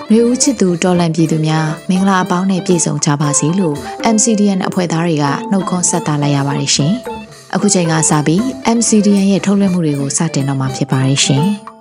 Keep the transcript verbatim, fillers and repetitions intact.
နှွေဦးချစ်သူတော်လန်ပြည်သူများမင်္ဂလာအပေါင်းနဲ့ပြည့်စုံကြပါစေလို့ M C D N အဖွဲ့သားတွေကနှုတ်ခွန်းဆက်တာလိုက်ရပါတယ်ရှင်။အခုချိန်ကစပြီး M C D N ရဲ့ထုတ်လွှင့်မှုတွေကိုစတင်တော့မှာဖြစ်ပါတယ်ရှင်။